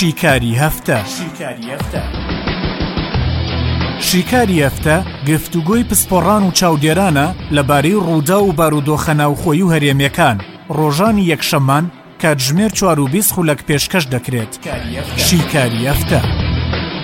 شیکاری هەفتە. شیکاری هەفتە گفتوگۆی پسپۆڕان و چاودێرانە لەبارەی ڕوودا و بارودۆخە ناوخۆیی و هەرێمیەکان ڕۆژانی یەکشەممان کاتژمێر 4:20 خولەک پێشکەش دەکرێت. شیکاری هەفتە.